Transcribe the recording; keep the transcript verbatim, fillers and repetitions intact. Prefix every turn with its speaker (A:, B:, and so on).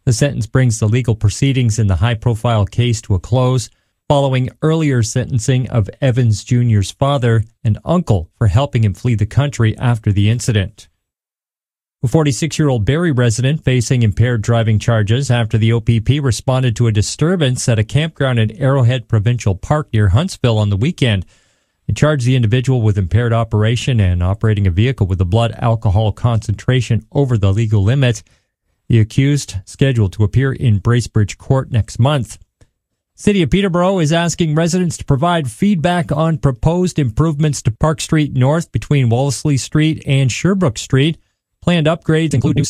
A: The sentence brings the legal proceedings in the high-profile case to a close, following earlier sentencing of Evans Junior's father and uncle for helping him flee the country after the incident. A forty-six-year-old Barrie resident facing impaired driving charges after the O P P responded to a disturbance at a campground in Arrowhead Provincial Park near Huntsville on the weekend. They charged the individual with impaired operation and operating a vehicle with a blood alcohol concentration over the legal limit. The accused scheduled to appear in Bracebridge Court next month. City of Peterborough is asking residents to provide feedback on proposed improvements to Park Street North between Wolseley Street and Sherbrooke Street. Planned upgrades include new